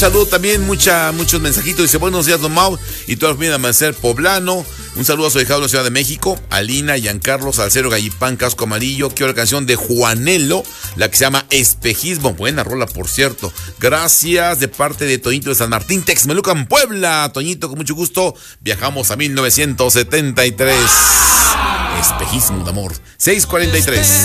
Saludo también, muchos mensajitos. Dice, buenos días, don Mau y toda la familia de Amanecer Poblano. Un saludo a su hijado de la Ciudad de México, Alina, Giancarlo, Salcero, Gallipán, Casco Amarillo. Quiero la canción de Juanelo, la que se llama Espejismo. Buena rola, por cierto. Gracias de parte de Toñito de San Martín, Texmelucan, Puebla. Toñito, con mucho gusto. Viajamos a 1973. Espejismo de amor. 6:43.